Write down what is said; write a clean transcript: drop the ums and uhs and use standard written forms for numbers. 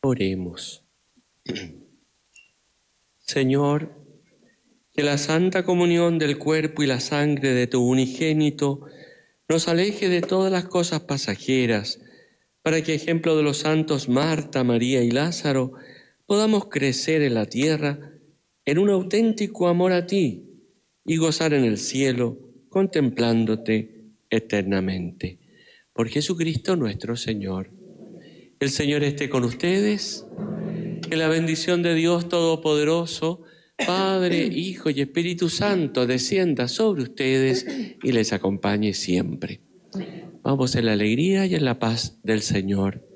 Oremos. Señor, que la santa comunión del cuerpo y la sangre de tu unigénito nos aleje de todas las cosas pasajeras, para que, ejemplo de los santos Marta, María y Lázaro, podamos crecer en la tierra en un auténtico amor a ti y gozar en el cielo contemplándote eternamente. Por Jesucristo nuestro Señor. El Señor esté con ustedes. Que la bendición de Dios Todopoderoso, Padre, Hijo y Espíritu Santo, descienda sobre ustedes y les acompañe siempre. Vamos en la alegría y en la paz del Señor.